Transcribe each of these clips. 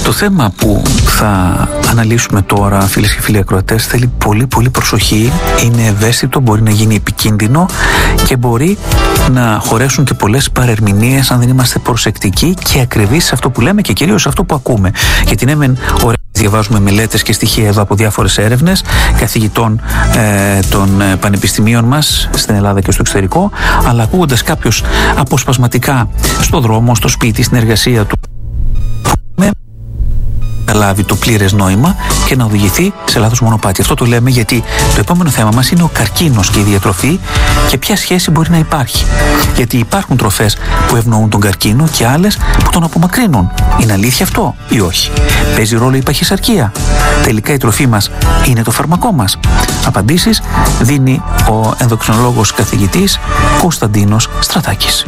Το θέμα που θα αναλύσουμε τώρα, φίλες και φίλοι ακροατές, θέλει πολύ προσοχή, είναι ευαίσθητο, μπορεί να γίνει επικίνδυνο και μπορεί να χωρέσουν και πολλές παρερμηνίες αν δεν είμαστε προσεκτικοί και ακριβείς σε αυτό που λέμε και κυρίως σε αυτό που ακούμε. Γιατί ναι, ωραία, διαβάζουμε μελέτες και στοιχεία εδώ από διάφορες έρευνες καθηγητών των πανεπιστημίων μας στην Ελλάδα και στο εξωτερικό, αλλά ακούγοντας κάποιος αποσπασματικά στο δρόμο, στο σπίτι, στην εργασία του, να λάβει το πλήρες νόημα και να οδηγηθεί σε λάθος μονοπάτι. Αυτό το λέμε γιατί το επόμενο θέμα μας είναι ο καρκίνος και η διατροφή και ποια σχέση μπορεί να υπάρχει. Γιατί υπάρχουν τροφές που ευνοούν τον καρκίνο και άλλες που τον απομακρύνουν. Είναι αλήθεια αυτό ή όχι? Παίζει ρόλο η παχυσαρκία? Τελικά η τροφή μας είναι το φάρμακό μας? Απαντήσεις δίνει ο ενδοκρινολόγος καθηγητής Κωνσταντίνος Στρατάκης.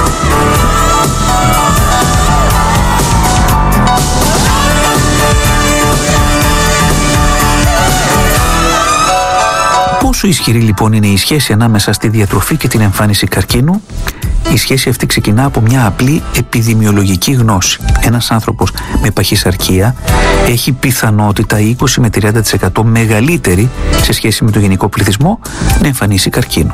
Πόσο ισχυρή λοιπόν είναι η σχέση ανάμεσα στη διατροφή και την εμφάνιση καρκίνου? Η σχέση αυτή ξεκινά από μια απλή επιδημιολογική γνώση. Ένας άνθρωπος με παχυσαρκία έχει πιθανότητα 20 με 30% μεγαλύτερη σε σχέση με το γενικό πληθυσμό να εμφανίσει καρκίνο.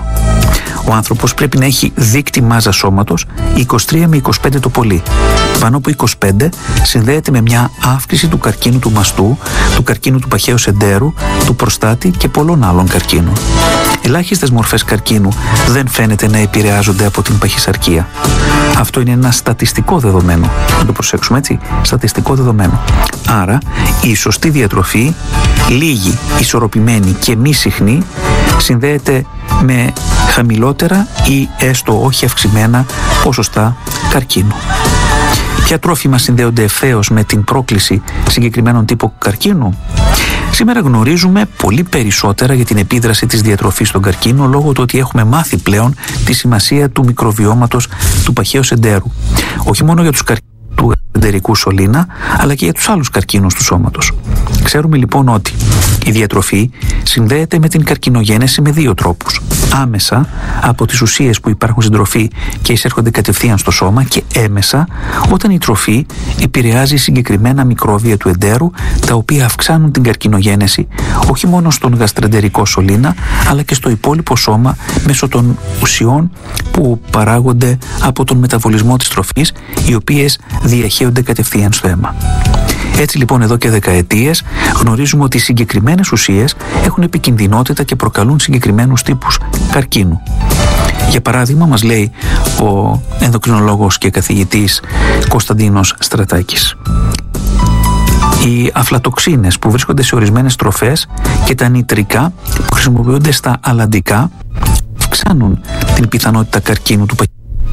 Ο άνθρωπος πρέπει να έχει δείκτη μάζα σώματος 23 με 25 το πολύ. Πάνω από 25 συνδέεται με μια αύξηση του καρκίνου του μαστού, του καρκίνου του παχαίου εντέρου, του προστάτη και πολλών άλλων καρκίνων. Ελάχιστες μορφές καρκίνου δεν φαίνεται να επηρεάζονται από την παχυσαρκία. Αυτό είναι ένα στατιστικό δεδομένο. Να το προσέξουμε, έτσι. Στατιστικό δεδομένο. Άρα, η σωστή διατροφή, λίγη, ισορροπημένη και μη συχνή, συνδέεται με χαμηλότερα ή έστω όχι αυξημένα ποσοστά καρκίνου. Ποια τρόφιμα συνδέονται ευθέως με την πρόκληση συγκεκριμένων τύπων καρκίνου? Σήμερα γνωρίζουμε πολύ περισσότερα για την επίδραση της διατροφής στον καρκίνο λόγω του ότι έχουμε μάθει πλέον τη σημασία του μικροβιώματος του παχαίου εντέρου. Όχι μόνο για τους καρκίνους του εντερικού σωλήνα, αλλά και για τους άλλους καρκίνους του σώματος. Ξέρουμε λοιπόν ότι η διατροφή συνδέεται με την καρκινογένεση με δύο τρόπους. Άμεσα από τις ουσίες που υπάρχουν στην τροφή και εισέρχονται κατευθείαν στο σώμα, και έμεσα όταν η τροφή επηρεάζει συγκεκριμένα μικρόβια του εντέρου, τα οποία αυξάνουν την καρκινογένεση όχι μόνο στον γαστρεντερικό σωλήνα αλλά και στο υπόλοιπο σώμα μέσω των ουσιών που παράγονται από τον μεταβολισμό της τροφής, οι οποίες διαχέονται κατευθείαν στο αίμα. Έτσι λοιπόν εδώ και δεκαετίες γνωρίζουμε ότι οι συγκεκριμένες ουσίες έχουν επικινδυνότητα και προκαλούν συγκεκριμένους τύπους καρκίνου. Για παράδειγμα, μας λέει ο ενδοκρινολόγος και καθηγητής Κωνσταντίνος Στρατάκης, οι αφλατοξίνες που βρίσκονται σε ορισμένες τροφές και τα νητρικά που χρησιμοποιούνται στα αλλαντικά αυξάνουν την πιθανότητα καρκίνου του παχαίου.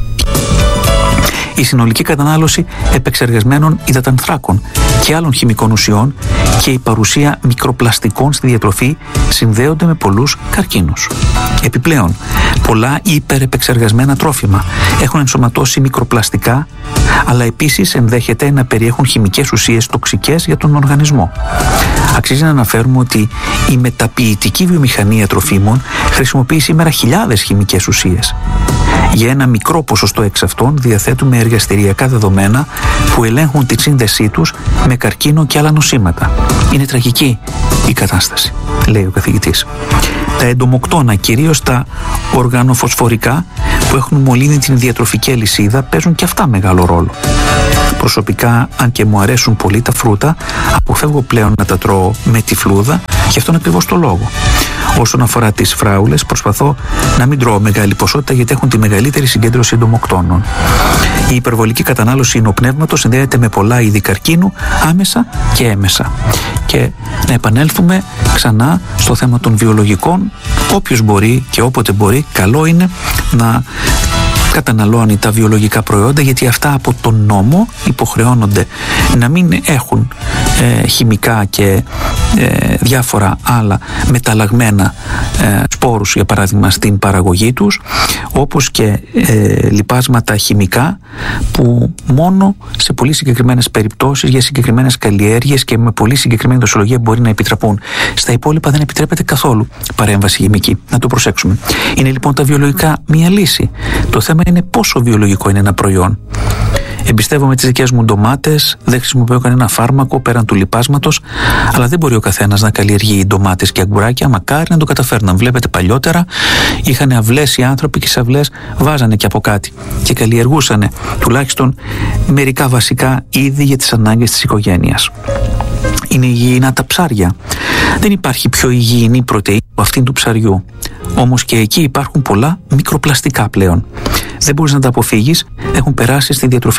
Η συνολική κατανάλωση επεξεργασμένων υδατανθράκων και άλλων χημικών ουσιών και η παρουσία μικροπλαστικών στη διατροφή συνδέονται με πολλούς καρκίνους. Επιπλέον, πολλά υπερεπεξεργασμένα τρόφιμα έχουν ενσωματώσει μικροπλαστικά, αλλά επίσης ενδέχεται να περιέχουν χημικές ουσίες τοξικές για τον οργανισμό. Αξίζει να αναφέρουμε ότι η μεταποιητική βιομηχανία τροφίμων χρησιμοποιεί σήμερα χιλιάδες χημικές ουσίες. Για ένα μικρό ποσοστό εξ αυτών διαθέτουμε εργαστηριακά δεδομένα που ελέγχουν τη σύνδεσή τους με καρκίνο και άλλα νοσήματα. Είναι τραγική η κατάσταση, λέει ο καθηγητής. Τα εντομοκτώνα, κυρίως τα οργανοφωσφορικά που έχουν μολύνει την διατροφική αλυσίδα, παίζουν και αυτά μεγάλο ρόλο. Προσωπικά, αν και μου αρέσουν πολύ τα φρούτα, αποφεύγω πλέον να τα τρώω με τυφλούδα, γι' αυτόν ακριβώς το λόγο. Όσον αφορά τις φράουλες, προσπαθώ να μην τρώω μεγάλη ποσότητα γιατί έχουν τη μεγαλύτερη συγκέντρωση εντομοκτώνων. Η υπερβολική κατανάλωση υνοπνεύματος συνδέεται με πολλά είδη καρκίνου, άμεσα και έμεσα. Και να επανέλθουμε ξανά στο θέμα των βιολογικών. Όποιος μπορεί και όποτε μπορεί, καλό είναι να καταναλώνει τα βιολογικά προϊόντα, γιατί αυτά από τον νόμο υποχρεώνονται να μην έχουν χημικά και διάφορα άλλα μεταλλαγμένα σπόρους, για παράδειγμα, στην παραγωγή τους, όπως και λιπάσματα χημικά που μόνο σε πολύ συγκεκριμένες περιπτώσεις, για συγκεκριμένες καλλιέργειες και με πολύ συγκεκριμένη δοσολογία μπορεί να επιτραπούν. Στα υπόλοιπα δεν επιτρέπεται καθόλου παρέμβαση χημική. Να το προσέξουμε. Είναι λοιπόν τα βιολογικά μία λύση? Το θέμα είναι πόσο βιολογικό είναι ένα προϊόν. Εμπιστεύομαι τις δικές μου ντομάτες, δεν χρησιμοποιώ κανένα φάρμακο πέραν του λιπάσματος, αλλά δεν μπορεί ο καθένας να καλλιεργεί ντομάτες και αγκουράκια. Μακάρι να το καταφέρναν. Βλέπετε, παλιότερα είχαν αυλές οι άνθρωποι και σε αυλές βάζανε και από κάτι και καλλιεργούσαν τουλάχιστον μερικά βασικά είδη για τις ανάγκες της οικογένειας. Είναι υγιεινά τα ψάρια. Δεν υπάρχει πιο υγιεινή πρωτεΐνη από αυτήν του ψαριού. Όμως και εκεί υπάρχουν πολλά μικροπλαστικά πλέον. Δεν μπορείς να τα αποφύγεις, έχουν περάσει στη διατροφή.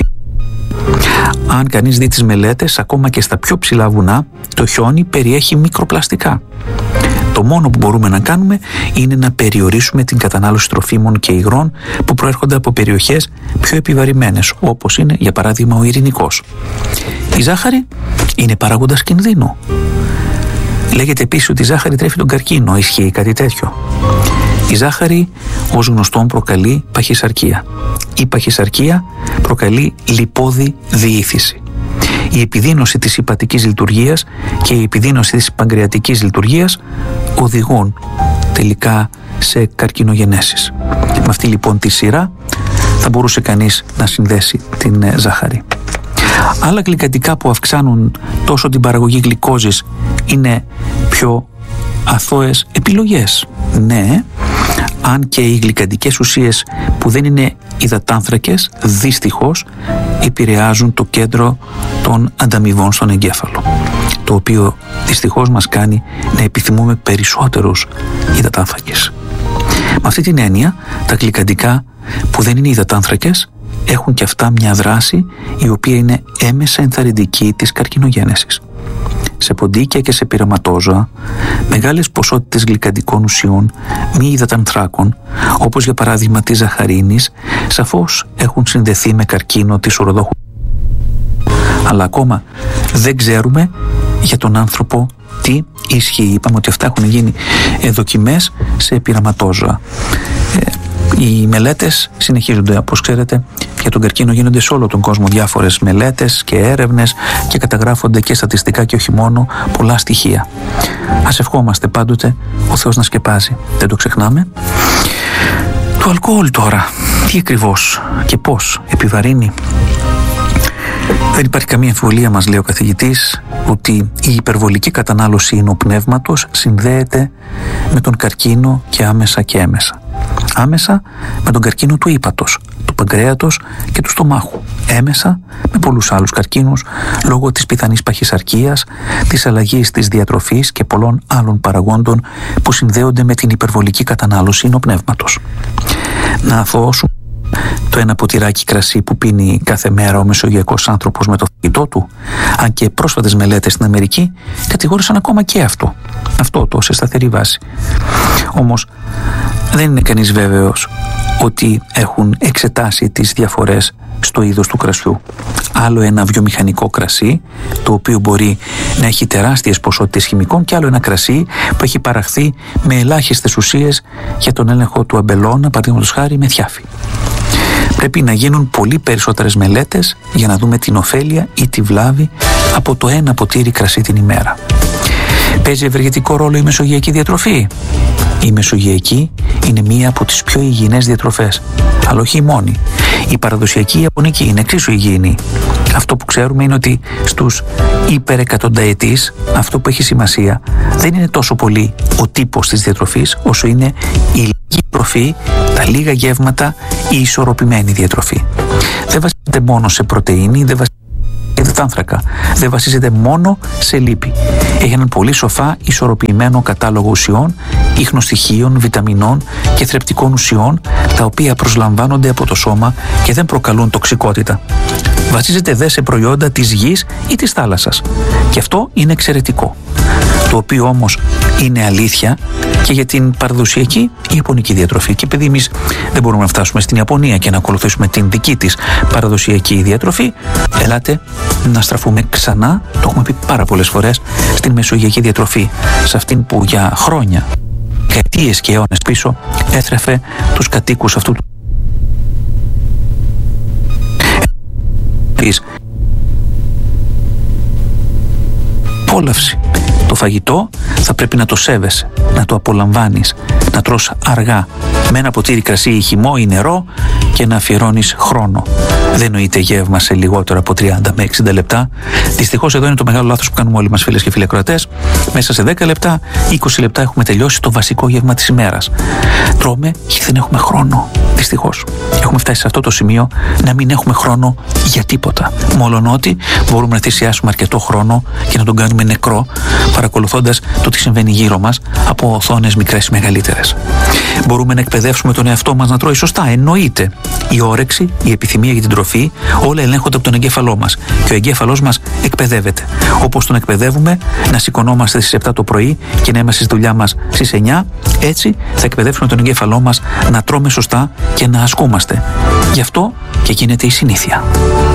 Αν κανείς δει τις μελέτες, ακόμα και στα πιο ψηλά βουνά, το χιόνι περιέχει μικροπλαστικά. Το μόνο που μπορούμε να κάνουμε είναι να περιορίσουμε την κατανάλωση τροφίμων και υγρών που προέρχονται από περιοχές πιο επιβαρημένες, όπως είναι για παράδειγμα ο Ειρηνικός. Η ζάχαρη είναι παράγοντας κινδύνου. Λέγεται επίσης ότι η ζάχαρη τρέφει τον καρκίνο. Ισχύει κάτι τέτοιο? Η ζάχαρη, ως γνωστόν, προκαλεί παχυσαρκία. Η παχυσαρκία προκαλεί λιπώδη διήθηση. Η επιδείνωση της ηπατικής λειτουργίας και η επιδείνωση της παγκρεατικής λειτουργίας οδηγούν τελικά σε καρκινογενέσεις. Με αυτή λοιπόν τη σειρά θα μπορούσε κανείς να συνδέσει την ζάχαρη. Άλλα γλυκαντικά που αυξάνουν τόσο την παραγωγή γλυκόζης είναι πιο αθώες επιλογές. Ναι, αν και οι γλυκαντικές ουσίες που δεν είναι υδατάνθρακες δυστυχώς επηρεάζουν το κέντρο των ανταμοιβών στον εγκέφαλο, το οποίο δυστυχώς μας κάνει να επιθυμούμε περισσότερους υδατάνθρακες. Με αυτή την έννοια, τα γλυκαντικά που δεν είναι υδατάνθρακες έχουν και αυτά μια δράση η οποία είναι έμεσα ενθαρρυντική της καρκινογένεσης. Σε ποντίκια και σε πειραματόζωα, μεγάλες ποσότητες γλυκαντικών ουσιών μη υδατανθράκων, όπως για παράδειγμα της ζαχαρίνης, σαφώς έχουν συνδεθεί με καρκίνο της ουροδόχου. Αλλά ακόμα δεν ξέρουμε για τον άνθρωπο τι ισχύει. Είπαμε ότι αυτά έχουν γίνει δοκιμές σε πειραματόζωα. Οι μελέτες συνεχίζονται, όπως ξέρετε, για τον καρκίνο γίνονται σε όλο τον κόσμο διάφορες μελέτες και έρευνες και καταγράφονται και στατιστικά και όχι μόνο πολλά στοιχεία. Ας ευχόμαστε πάντοτε ο Θεός να σκεπάζει, δεν το ξεχνάμε. Το αλκοόλ τώρα, τι ακριβώς και πώς επιβαρύνει? Δεν υπάρχει καμία αμφιβολία, μας λέει ο καθηγητής, ότι η υπερβολική κατανάλωση υνοπνεύματος συνδέεται με τον καρκίνο και άμεσα και έμεσα. Άμεσα με τον καρκίνο του ύπατος, του παγκρέατος και του στομάχου. Έμεσα με πολλούς άλλους καρκίνους λόγω της πιθανής παχυσαρκίας, της αλλαγής της διατροφής και πολλών άλλων παραγόντων που συνδέονται με την υπερβολική κατανάλωση υνοπνεύματος. Να αθωώσουμε το ένα ποτηράκι κρασί που πίνει κάθε μέρα ο μεσογειακός άνθρωπος με το φαγητό του, αν και πρόσφατες μελέτες στην Αμερική κατηγόρησαν ακόμα και αυτό το σε σταθερή βάση. Όμως δεν είναι κανείς βέβαιος ότι έχουν εξετάσει τις διαφορές στο είδος του κρασιού. Άλλο ένα βιομηχανικό κρασί, το οποίο μπορεί να έχει τεράστιες ποσότητες χημικών, και άλλο ένα κρασί που έχει παραχθεί με ελάχιστες ουσίες για τον έλεγχο του αμπελώνα, παραδείγματος χάρη με θιάφι. Πρέπει να γίνουν πολύ περισσότερες μελέτες για να δούμε την ωφέλεια ή τη βλάβη από το ένα ποτήρι κρασί την ημέρα. Παίζει ευεργετικό ρόλο η μεσογειακή διατροφή? Η μεσογειακή είναι μία από τις πιο υγιεινές διατροφές, αλλά όχι η μόνη. Η παραδοσιακή ιαπωνική είναι εξίσου υγιεινή. Αυτό που ξέρουμε είναι ότι στους υπερεκατονταετής αυτό που έχει σημασία δεν είναι τόσο πολύ ο τύπος της διατροφής, όσο είναι η λίγη τροφή, τα λίγα γεύματα, η ισορροπημένη διατροφή. Δεν βασίζεται μόνο σε πρωτεΐνη, δεν βασίζεται υδατάνθρακα, δεν βασίζεται μόνο σε λίπη. Έχει έναν πολύ σοφά ισορροπημένο κατάλογο ουσιών, ιχνοστοιχείων, βιταμινών και θρεπτικών ουσιών, τα οποία προσλαμβάνονται από το σώμα και δεν προκαλούν τοξικότητα. Βασίζεται δε σε προϊόντα της γης ή της θάλασσας. Και αυτό είναι εξαιρετικό. Το οποίο όμως είναι αλήθεια και για την παραδοσιακή ιαπωνική διατροφή. Και επειδή εμείς δεν μπορούμε να φτάσουμε στην Ιαπωνία και να ακολουθήσουμε την δική της παραδοσιακή διατροφή, ελάτε να στραφούμε ξανά, το έχουμε πει πάρα πολλές φορές, στην μεσογειακή διατροφή. Σε αυτήν που για χρόνια, δεκαετίες και αιώνες πίσω, έθρεφε τους κατοίκους αυτού του απόλαυση. Το φαγητό θα πρέπει να το σέβεσαι, να το απολαμβάνεις, να τρως αργά, με ένα ποτήρι κρασί ή χυμό ή νερό και να αφιερώνεις χρόνο. δεν νοείται γεύμα σε λιγότερο από 30 με 60 λεπτά. Δυστυχώς εδώ είναι το μεγάλο λάθος που κάνουμε όλοι μας, φίλες και φίλοι ακροατές. Μέσα σε 10 λεπτά, 20 λεπτά έχουμε τελειώσει το βασικό γεύμα της ημέρας. Τρώμε και δεν έχουμε χρόνο. Δυστυχώς. Έχουμε φτάσει σε αυτό το σημείο να μην έχουμε χρόνο για τίποτα. Μολονότι μπορούμε να θυσιάσουμε αρκετό χρόνο και να τον κάνουμε νεκρό, παρακολουθώντας το τι συμβαίνει γύρω μας από οθόνες μικρές ή μεγαλύτερες. Μπορούμε να εκπαιδεύσουμε τον εαυτό μας να τρώει σωστά. Εννοείται. Η όρεξη, η επιθυμία για την τροφή, όλα ελέγχονται από τον εγκέφαλό μας. Και ο εγκέφαλός μας εκπαιδεύεται. Όπως τον εκπαιδεύουμε να σηκωνόμαστε στις 7 το πρωί και να είμαστε στη δουλειά μας στις 9, έτσι θα εκπαιδεύσουμε τον εγκέφαλό μας να τρώμε σωστά και να ασκούμαστε. Γι' αυτό και γίνεται η συνήθεια.